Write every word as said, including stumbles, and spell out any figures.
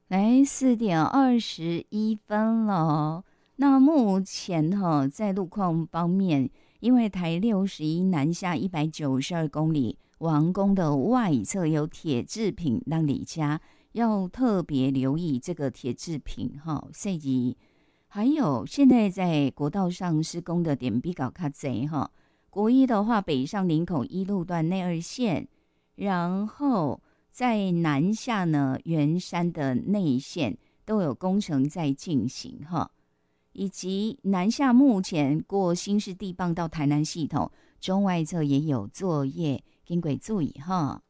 来四点二十一分了。那目前哈、哦，在路况方面，因为台六十一南下一百九十二公里，王宫的外侧有铁制品让你家要特别留意这个铁制品哈，设计。还有现在在国道上施工的点比较卡贼哈。国一的话，北上林口一路段内二线，然后在南下呢，圆山的内线都有工程在进行哈，以及南下目前过新市地磅到台南系统中外侧也有作业，经过注意哈。